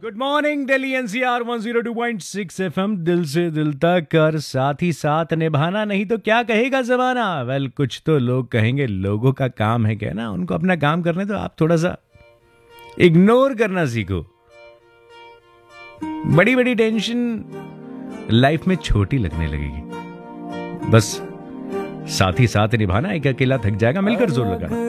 Good morning Delhi NCR 102.6 FM, दिल से दिल तक। और साथ ही साथ निभाना नहीं तो क्या कहेगा जमाना। वेल, कुछ तो लोग कहेंगे, लोगों का काम है कहना, उनको अपना काम करने तो आप थोड़ा सा इग्नोर करना सीखो। बड़ी बड़ी टेंशन लाइफ में छोटी लगने लगेगी। बस साथ ही साथ निभाना, एक अकेला थक जाएगा, मिलकर जोर लगाना।